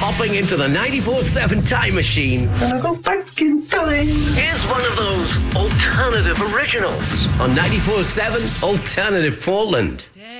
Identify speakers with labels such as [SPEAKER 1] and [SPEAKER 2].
[SPEAKER 1] hopping into the 94.7 Time Machine.
[SPEAKER 2] And I go back in time.
[SPEAKER 1] Here's one of those alternative originals on 94.7 Alternative Portland.